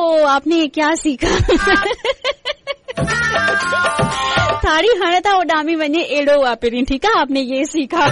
आपने क्या सीखा? थारी हणता उडामी वने एड़ो वापरी, ठीक है, आपने ये सीखा।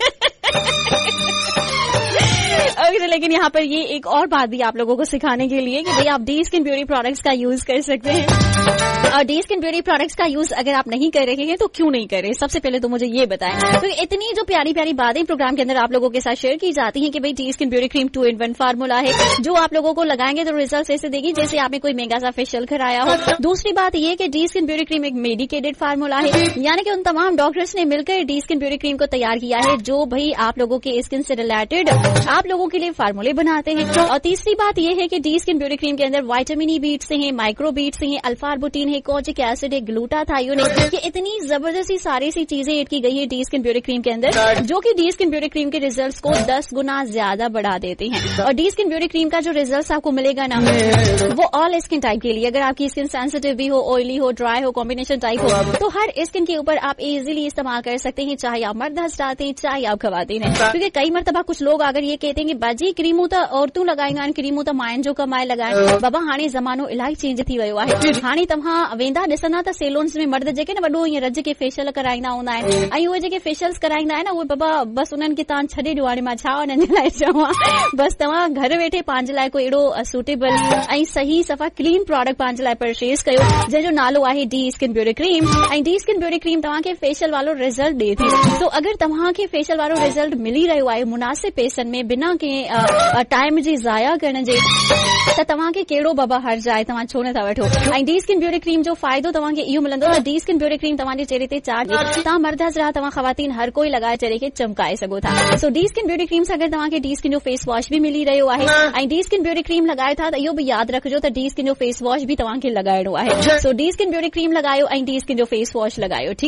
लेकिन यहाँ पर ये एक और बात भी आप लोगों को सिखाने के लिए कि भाई आप डी स्किन ब्यूटी प्रोडक्ट्स का यूज कर सकते हैं। और डी स्किन ब्यूटी प्रोडक्ट्स का यूज अगर आप नहीं कर रहे हैं तो क्यों नहीं कर रहे? सबसे पहले तो मुझे ये बताएं। तो इतनी जो प्यारी प्यारी बातें प्रोग्राम के अंदर आप लोगों के साथ शेयर की जाती हैं कि भाई D skin beauty cream 2-in-1 formula है, जो आप लोगों को लगाएंगे तो रिजल्ट ऐसे देगी जैसे आपने कोई मेगा सा फेशियल कराया हो। दूसरी बात ये कि डी स्किन ब्यूटी क्रीम एक मेडिकेटेड फार्मूला है, यानी कि उन तमाम डॉक्टर्स ने मिलकर डी स्किन ब्यूटी क्रीम को तैयार किया है जो भाई आप लोगों के स्किन से रिलेटेड आप लोगों के लिए फार्मूले बनाते हैं। और तीसरी बात यह है कि डी स्किन ब्यूटी क्रीम के अंदर विटामिन ई बीट्स हैं, माइक्रो बीट्स हैं, अल्फा आर्बुटिन है, कोजिक एसिड है, ग्लूटाथायोन है। ये इतनी जबरदस्ती सारी सी चीजें ऐड की गई है डी स्किन ब्यूटी क्रीम के अंदर, जो कि डी स्किन ब्यूटी क्रीम के रिजल्ट्स को 10 गुना ज्यादा बढ़ा देते हैं। और डी स्किन ब्यूटी क्रीम का जो रिजल्ट आपको मिलेगा ना, वो ऑल स्किन टाइप के लिए, अगर आपकी स्किन सेंसिटिव भी हो, ऑयली हो, ड्राई हो, कॉम्बिनेशन टाइप हो, तो हर स्किन के ऊपर आप इजीली इस्तेमाल कर सकते हैं, चाहे आप मर्द हस्ताते हैं चाहे आप खवातीन हैं। क्योंकि कई मरतबा कुछ लोग अगर ये कहते हैं कि बाजी क्रीमू तो औरतूं लगाएंगा, क्रीमू तो माइन जो कमाए लगाए, बाबा हाणे ज़मानो इलाही चेंज थी वियो आहे। हाणे तव्हां वेंदा ॾिसंदा त सेलून्स में मर्द जेके न वॾो ईअं रज के फेशियल कराईंदा हूंदा आहिनि, ऐं उहे जेके फेशियल्स कराईंदा आहिनि उहे बाबा बस उन्हनि खे तव्हां छॾे ॾियो। हाणे मां छा उन्हनि जे लाइ चवां, बस तव्हां घर वेठे पंहिंजे लाइ कोई अहिड़ो सूटेबल ऐं सही सफ़ा क्लीन प्रोडक्ट पंहिंजे लाइ परचेज कयो जंहिंजो नालो आहे डी स्किन ब्यूटी क्रीम। ऐं डी स्किन ब्यूटी क्रीम तव्हांखे फेशियल वारो रिज़ल्ट ॾिए थी। तो अगर तव्हांखे फेशियल वारो रिज़ल्ट मिली रहियो आहे मुनासिब पैसनि में, बिना कंहिं टाइम जी ज़ाया करण जे, त तव्हांखे कहिड़ो बाबा हर्ज आहे, तव्हां छो नथा वठो। ऐं डी स्किन ब्यूटी क्रीम जो फ़ाइदो तव्हांखे इहो मिलंदो त डी स्किन ब्यूटी क्रीम तव्हांजे चेहरे ते चार्ज, तव्हां मर्द हज़रात, तव्हां ख़वातीन हर कोई लगाए चेहरे खे चमकाए सघो था। सो डी स्किन ब्यूटी क्रीम सां गॾु तव्हांखे डी स्किन जो फेस वॉश बि मिली रहियो आहे। ऐं डी स्किन ब्यूटी क्रीम लगायो था त इहो बि यादि रखिजो त डी स्किन जो फेस वॉश बि तव्हांखे लॻाइणो आहे। सो डी स्किन ब्यूटी क्रीम लगायो ऐं डी स्किन जो फेस वॉश लगायो।